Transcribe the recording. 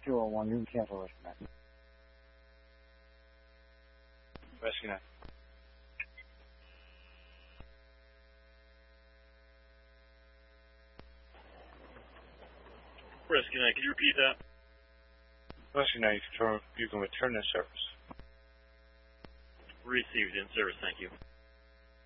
201, you can cancel Rescue 9. Rescue 9. Rescue 9, can you repeat that? Rescue 9, you can return this service. Received in service, thank you.